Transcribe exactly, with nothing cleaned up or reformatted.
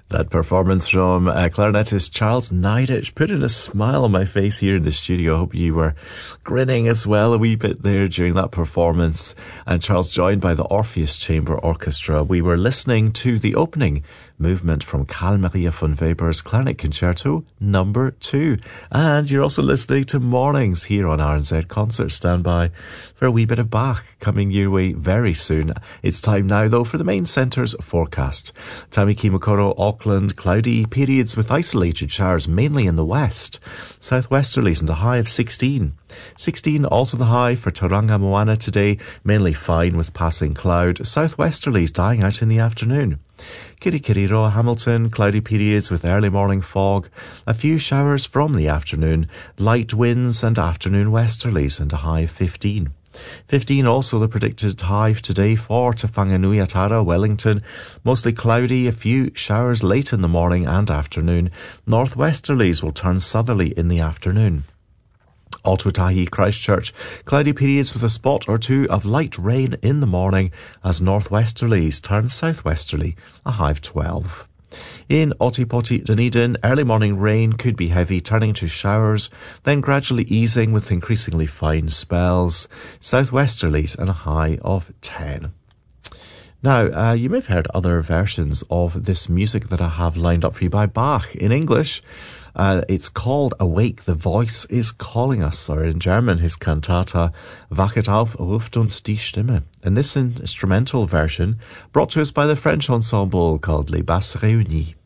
That performance from uh, clarinetist Charles Neidich putting a smile on my face here in the studio. I hope you were grinning as well a wee bit there during that performance. And Charles joined by the Orpheus Chamber Orchestra. We were listening to the opening movement from Carl Maria von Weber's Clarinet Concerto number two. And you're also listening to Mornings here on R N Z Concert. Stand by for a wee bit of Bach coming your way very soon. It's time now, though, for the main centre's forecast. Tamaki Makaurau, Auckland, cloudy periods with isolated showers mainly in the west. Southwesterlies and a high of sixteen. sixteen also the high for Tauranga Moana today, mainly fine with passing cloud. Southwesterlies dying out in the afternoon. Kirikiriroa, Hamilton, cloudy periods with early morning fog. A few showers from the afternoon. Light winds and afternoon westerlies and a high of fifteen. fifteen also the predicted high today for Te Whanganui-a-Tara, Wellington. Mostly cloudy, a few showers late in the morning and afternoon. Northwesterlies will turn southerly in the afternoon. Ōtautahi, Christchurch, cloudy periods with a spot or two of light rain in the morning as northwesterlies turn southwesterly, a high of twelve. In Ōtepoti, Dunedin, early morning rain could be heavy, turning to showers, then gradually easing with increasingly fine spells. Southwesterlies and a high of ten. Now, uh, you may have heard other versions of this music that I have lined up for you by Bach. In English, uh, it's called Awake, the Voice is Calling Us, or in German, his cantata Wachet auf, ruft uns die Stimme. In this instrumental version, brought to us by the French ensemble called Les Basses Réunies.